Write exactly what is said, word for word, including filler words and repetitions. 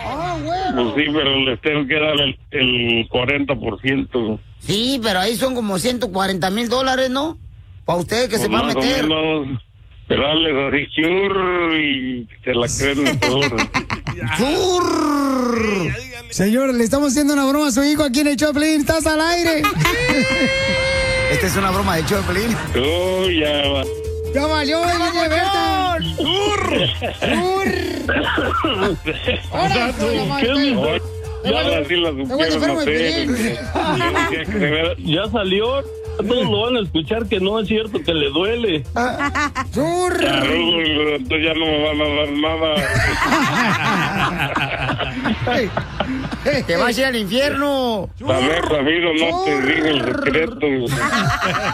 Pues sí, pero les tengo que dar el, el cuarenta por ciento. Sí, pero ahí son como ciento cuarenta mil dólares, ¿no? Para usted que Pues se va a más o meter. menos, pero dale así, churr, y se la creen todo. ¡Churr! Señor, le estamos haciendo una broma a su hijo aquí en el Choplin. ¡Estás al aire! Esta es una broma de Choplin. Oh, ya va. ¡Ya valió, doña Berta! ¡Churr! ¡Ahora, ¿Qué? Ya ahora sí la supieron hacer. Ya salió. Todos lo van a escuchar que no es cierto, que le duele. Claro, entonces ya no me van a dar nada. Te vas a ir al infierno. A ver, Ramiro, no te digo el secreto.